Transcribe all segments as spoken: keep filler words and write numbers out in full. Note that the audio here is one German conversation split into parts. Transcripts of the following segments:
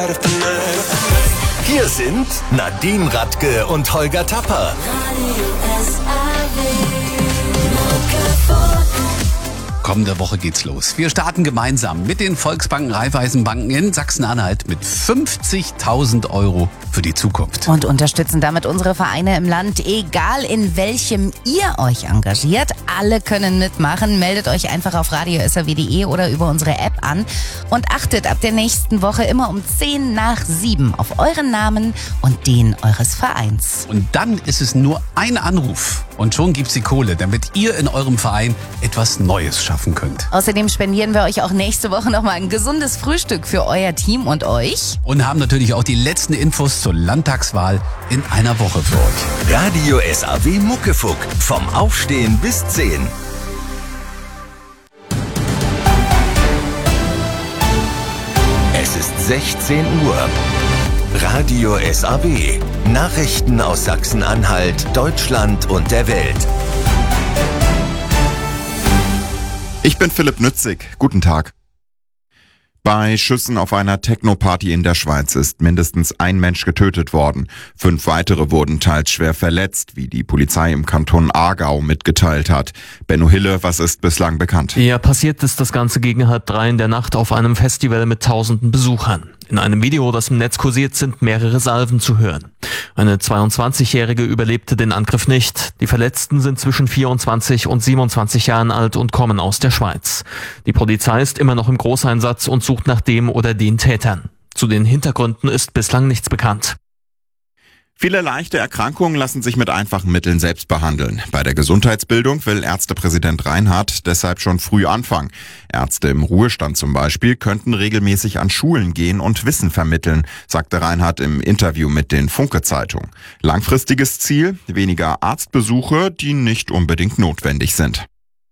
Hier sind Nadine Radke und Holger Tapper. Kommende Woche geht's los. Wir starten gemeinsam mit den Volksbanken Raiffeisenbanken in Sachsen-Anhalt mit fünfzigtausend Euro für die Zukunft. Und unterstützen damit unsere Vereine im Land, egal in welchem ihr euch engagiert. Alle können mitmachen. Meldet euch einfach auf radio s a w punkt de oder über unsere App an und achtet ab der nächsten Woche immer um zehn nach sieben auf euren Namen und den eures Vereins. Und dann ist es nur ein Anruf und schon gibt's die Kohle, damit ihr in eurem Verein etwas Neues schaffen könnt. Außerdem spendieren wir euch auch nächste Woche nochmal ein gesundes Frühstück für euer Team und euch. Und haben natürlich auch die letzten Infos zur Landtagswahl in einer Woche für euch. Radio S A W Muckefuck. Vom Aufstehen bis zehn. Es ist sechzehn Uhr. Radio S A W. Nachrichten aus Sachsen-Anhalt, Deutschland und der Welt. Ich bin Philipp Nützig. Guten Tag. Bei Schüssen auf einer Techno-Party in der Schweiz ist mindestens ein Mensch getötet worden. Fünf weitere wurden teils schwer verletzt, wie die Polizei im Kanton Aargau mitgeteilt hat. Benno Hille, was ist bislang bekannt? Ja, passiert ist das Ganze gegen halb drei in der Nacht auf einem Festival mit tausenden Besuchern. In einem Video, das im Netz kursiert, sind mehrere Salven zu hören. Eine zweiundzwanzigjährige überlebte den Angriff nicht. Die Verletzten sind zwischen vierundzwanzig und siebenundzwanzig Jahren alt und kommen aus der Schweiz. Die Polizei ist immer noch im Großeinsatz und sucht nach dem oder den Tätern. Zu den Hintergründen ist bislang nichts bekannt. Viele leichte Erkrankungen lassen sich mit einfachen Mitteln selbst behandeln. Bei der Gesundheitsbildung will Ärztepräsident Reinhardt deshalb schon früh anfangen. Ärzte im Ruhestand zum Beispiel könnten regelmäßig an Schulen gehen und Wissen vermitteln, sagte Reinhardt im Interview mit den Funke-Zeitungen. Langfristiges Ziel: weniger Arztbesuche, die nicht unbedingt notwendig sind.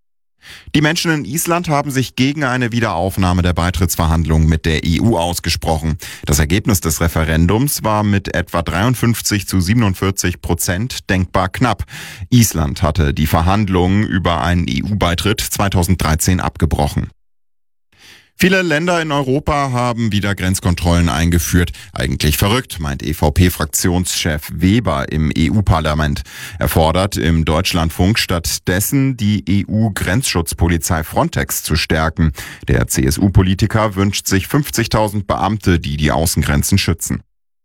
Die Menschen in Island haben sich gegen eine Wiederaufnahme der Beitrittsverhandlungen mit der E U ausgesprochen. Das Ergebnis des Referendums war mit etwa dreiundfünfzig zu siebenundvierzig Prozent denkbar knapp. Island hatte die Verhandlungen über einen E U-Beitritt zweitausenddreizehn abgebrochen. Viele Länder in Europa haben wieder Grenzkontrollen eingeführt. Eigentlich verrückt, meint E V P-Fraktionschef Weber im E U-Parlament. Er fordert im Deutschlandfunk stattdessen, die E U-Grenzschutzpolizei Frontex zu stärken. Der C S U-Politiker wünscht sich fünfzigtausend Beamte, die die Außengrenzen schützen.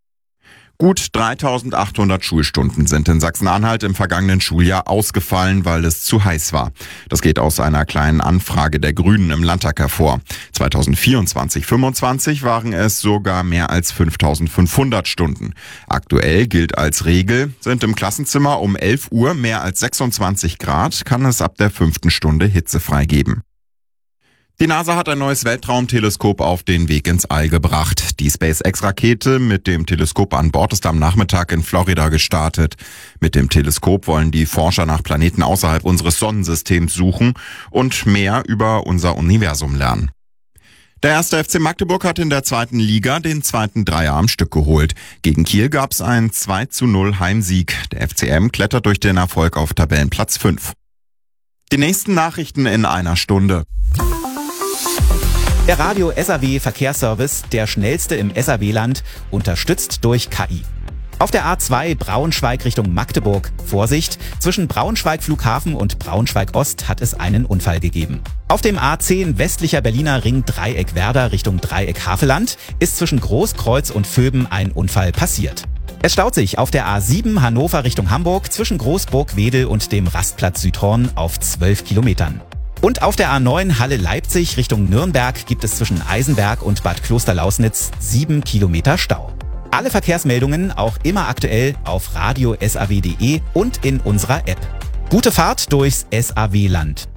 Gut dreitausendachthundert Schulstunden sind in Sachsen-Anhalt im vergangenen Schuljahr ausgefallen, weil es zu heiß war. Das geht aus einer kleinen Anfrage der Grünen im Landtag hervor. zweitausendvierundzwanzig fünfundzwanzig waren es sogar mehr als fünftausendfünfhundert Stunden. Aktuell gilt als Regel, sind im Klassenzimmer um elf Uhr mehr als sechsundzwanzig Grad, kann es ab der fünften Stunde hitzefrei geben. Die NASA hat ein neues Weltraumteleskop auf den Weg ins All gebracht. Die SpaceX-Rakete mit dem Teleskop an Bord ist am Nachmittag in Florida gestartet. Mit dem Teleskop wollen die Forscher nach Planeten außerhalb unseres Sonnensystems suchen und mehr über unser Universum lernen. Der erste F C Magdeburg hat in der zweiten Liga den zweiten Dreier am Stück geholt. Gegen Kiel gab es einen zwei zu null Heimsieg. Der F C M klettert durch den Erfolg auf Tabellenplatz fünf. Die nächsten Nachrichten in einer Stunde. Der Radio S A W Verkehrsservice, der schnellste im S A W-Land, unterstützt durch K I. Auf der A zwei Braunschweig Richtung Magdeburg. Vorsicht, zwischen Braunschweig Flughafen und Braunschweig Ost hat es einen Unfall gegeben. Auf dem A zehn westlicher Berliner Ring Dreieck Werder Richtung Dreieck Havelland ist zwischen Großkreuz und Vöben ein Unfall passiert. Es staut sich auf der A sieben Hannover Richtung Hamburg zwischen Großburg-Wedel und dem Rastplatz Südhorn auf zwölf Kilometern. Und auf der A neun Halle-Leipzig Richtung Nürnberg gibt es zwischen Eisenberg und Bad Klosterlausnitz sieben Kilometer Stau. Alle Verkehrsmeldungen auch immer aktuell auf radio s a w punkt de und in unserer App. Gute Fahrt durchs S A W-Land.